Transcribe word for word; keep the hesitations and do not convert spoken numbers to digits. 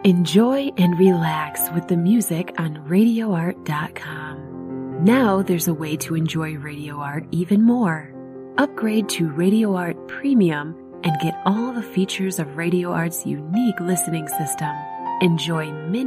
Enjoy and relax with the music on radio art dot com. Now there's a way to enjoy Radio Art even more. Upgrade to Radio Art Premium and get all the features of Radio Art's unique listening system. Enjoy many